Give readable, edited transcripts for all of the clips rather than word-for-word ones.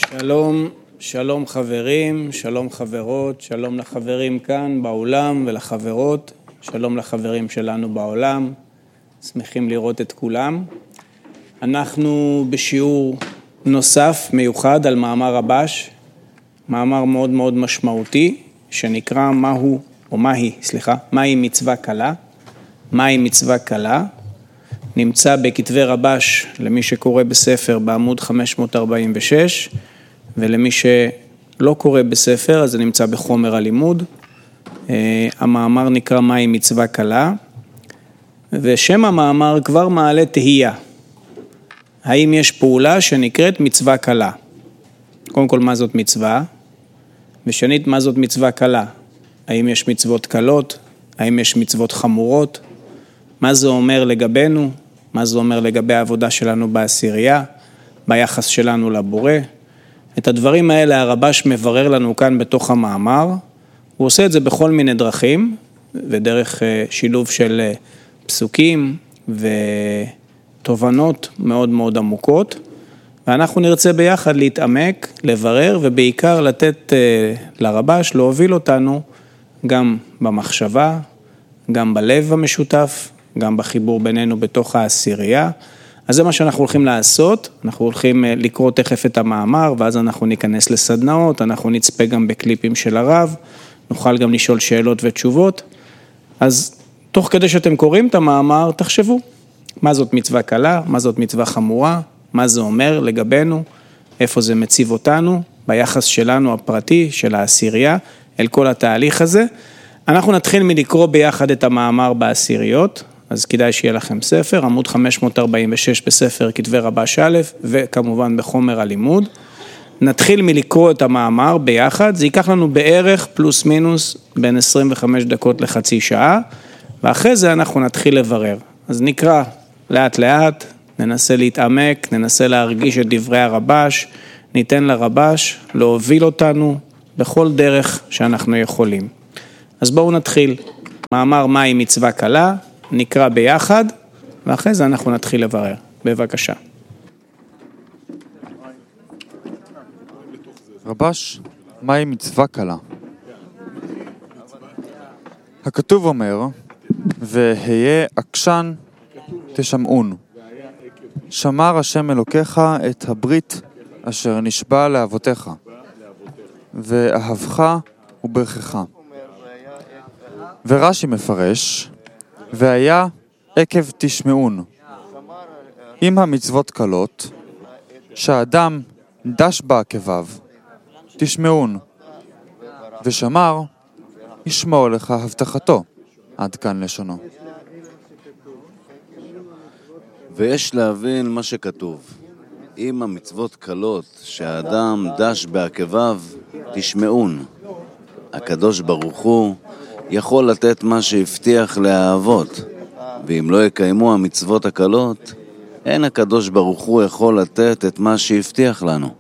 שלום, שלום חברים, שלום חברות, שלום לחברים כאן באולם ולחברות, שלום לחברים שלנו בעולם, שמחים לראות את כולם. אנחנו בשיעור נוסף מיוחד על מאמר רבש, מאמר מאוד מאוד משמעותי, שנקרא מהי מצווה קלה. מהי מצווה קלה? נמצא בכתבי רבש, למי שקורא בספר בעמוד 546, ולמי שלא קורא בספר, אז זה נמצא בחומר הלימוד. המאמר נקרא מהי מצווה קלה, ושם המאמר כבר מעלה תהייה. האם יש פעולה שנקראת מצווה קלה? קודם כל, מה זאת מצווה? ושנית, מה זאת מצווה קלה? האם יש מצוות קלות? האם יש מצוות חמורות? מה זה אומר לגבינו? מה זה אומר לגבי העבודה שלנו בעשירייה? ביחס שלנו לבורא? את הדברים האלה הרבש מברר לנו כאן בתוך המאמר. הוא עושה את זה בכל מיני דרכים, ודרך שילוב של פסוקים ותובנות מאוד מאוד עמוקות. ואנחנו נרצה ביחד להתעמק, לברר, ובעיקר לתת לרבש להוביל אותנו גם במחשבה, גם בלב המשותף, גם בחיבור בינינו בתוך העשירייה. אז זה מה שאנחנו הולכים לעשות, אנחנו הולכים לקרוא תכף את המאמר, ואז אנחנו ניכנס לסדנאות, אנחנו נצפה גם בקליפים של הרב, נוכל גם לשאול שאלות ותשובות. אז תוך כדי שאתם קוראים את המאמר, תחשבו, מה זאת מצווה קלה, מה זאת מצווה חמורה, מה זה אומר לגבינו, איפה זה מציב אותנו, ביחס שלנו הפרטי, של העשירייה, אל כל התהליך הזה. אנחנו נתחיל מלקרוא ביחד את המאמר בעשיריות, אז כדאי שיהיה לכם ספר, עמוד 546 בספר כתבי רבש א', וכמובן בחומר הלימוד. נתחיל מלקרוא את המאמר ביחד, זה ייקח לנו בערך פלוס מינוס בין 25 דקות לחצי שעה, ואחרי זה אנחנו נתחיל לברר. אז נקרא לאט לאט, ננסה להתעמק, ננסה להרגיש את דברי הרבש, ניתן לרבש להוביל אותנו בכל דרך שאנחנו יכולים. אז בואו נתחיל. מאמר מהי מצווה קלה, נקרא ביחד, ואחרי זה אנחנו נתחיל לברר. בבקשה. רבש, מהי מצווה קלה? הכתוב אומר, והיה עקשן תשמעון. שמר השם אלוקיך את הברית אשר נשבע לאבותיך, ואהבך וברכך. ורש"י מפרש, והיה עקב תשמעון. אם המצוות קלות, שהאדם דש בעקביו, תשמעון, ושמר, ישמור לך הבטחתו. עד כאן לשונו. ויש להבין מה שכתוב. אם המצוות קלות, שהאדם דש בעקביו, תשמעון. הקדוש ברוך הוא יכול לתת מה שהבטיח לאהבות, ואם לא יקיימו המצוות הקלות, אין הקדוש ברוך הוא יכול לתת את מה שהבטיח לנו.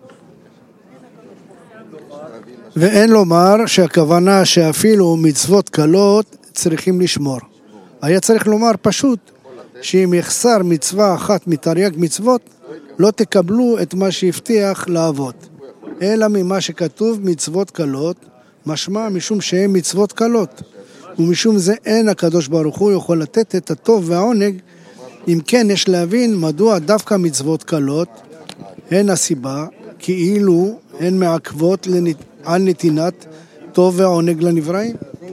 ואין לומר שהכוונה שאפילו מצוות קלות צריכים לשמור. היה צריך לומר פשוט, שאם יחסר מצווה אחת מתרי"ג מצוות, לא תקבלו את מה שהבטיח לאהבות. אלא ממה שכתוב מצוות קלות, משמע משום שהן מצוות קלות. ומשום זה אין הקדוש ברוך הוא יכול לתת את הטוב והעונג. אם כן, יש להבין מדוע דווקא מצוות קלות הן הסיבה, כאילו הן מעכבות על נתינת טוב והעונג לנבראים.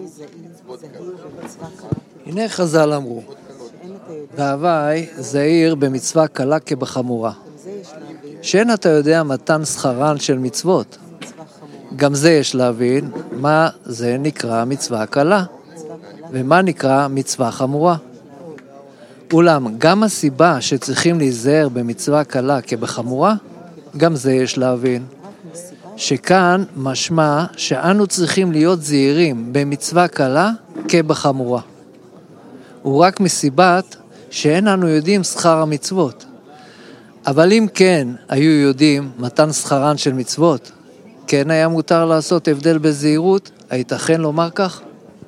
הנה חז"ל אמרו, והווי זהיר במצווה קלה כבחמורה. שאין אתה יודע מתן שכרן של מצוות. גם זה יש להבין מה זה נקרא מצווה קלה, ומה נקרא מצווה חמורה. אולם גם הסיבה שצריכים להיזהר במצווה קלה כבחמורה, גם זה יש להבין. שכאן משמע שאנו צריכים להיות זהירים במצווה קלה כבחמורה. ורק מסיבת שאין אנו יודעים שכר המצוות. אבל אם כן היו יודעים מתן שכרן של מצוות, כן היה מותר לעשות הבדל בזהירות, הייתכן לומר כך?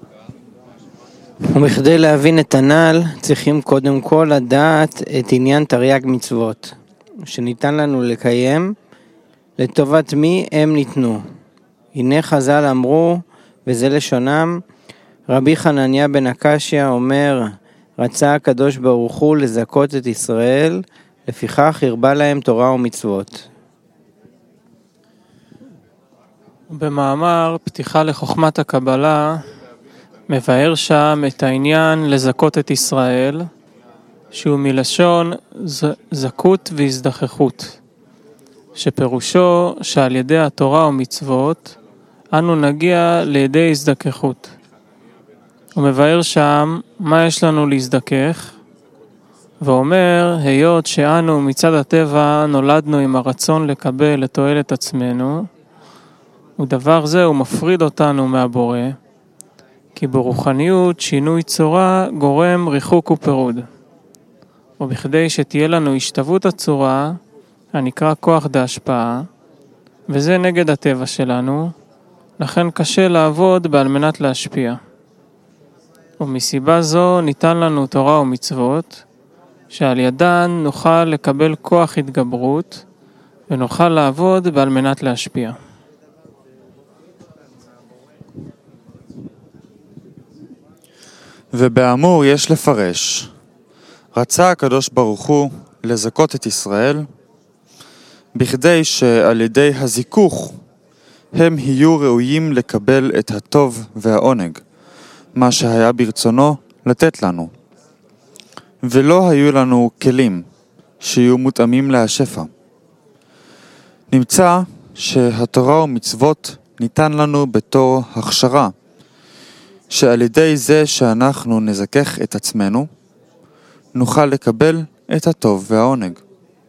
ובכדי להבין את הנ"ל, צריכים קודם כל לדעת את עניין תרי"ג מצוות, שניתן לנו לקיים לטובת מי הם ניתנו. הנה חז"ל אמרו, וזה לשונם, רבי חנניה בן הקשיא אומר, רצה הקדוש ברוך הוא לזכות את ישראל, לפיכך הרבה להם תורה ומצוות. במאמר פתיחה לחוכמת הקבלה, מבאר שם את העניין לזכות את ישראל, שהוא מלשון זכות והזדככות, שפירושו שעל ידי התורה ומצוות אנו נגיע לידי הזדככות. הוא מבאר שם מה יש לנו להזדכך, ואומר, היות שאנו מצד הטבע נולדנו עם הרצון לקבל לתועלת עצמנו, ודבר זה הוא מפריד אותנו מהבורא, כי ברוחניות שינוי צורה גורם ריחוק ופירוד. ובכדי שתהיה לנו השתוות הצורה, הנקרא כוח דהשפעה, וזה נגד הטבע שלנו, לכן קשה לעבוד בעל מנת להשפיע. ומסיבה זו ניתן לנו תורה ומצוות, שעל ידן נוכל לקבל כוח התגברות, ונוכל לעבוד בעל מנת להשפיע. ובאמור יש לפרש, רצה הקדוש ברוך הוא לזכות את ישראל, בכדי שעל ידי הזיכוך הם יהיו ראויים לקבל את הטוב והעונג, מה שהיה ברצונו לתת לנו. ולא היו לנו כלים שיהיו מותאמים להשפע. נמצא שהתורה ומצוות ניתן לנו בתור הכשרה, שעל ידי זה שאנחנו נזכך את עצמנו, נוכל לקבל את הטוב והעונג.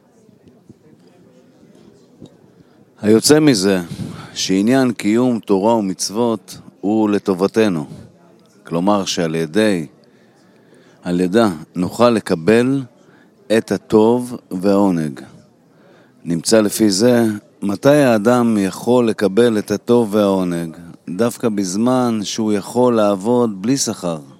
היוצא מזה שעניין קיום תורה ומצוות הוא לטובתנו. כלומר שעל ידה נוכל לקבל את הטוב והעונג. נמצא לפי זה מתי האדם יכול לקבל את הטוב והעונג? דווקא בזמן שהוא יכול לעבוד בלי שכר.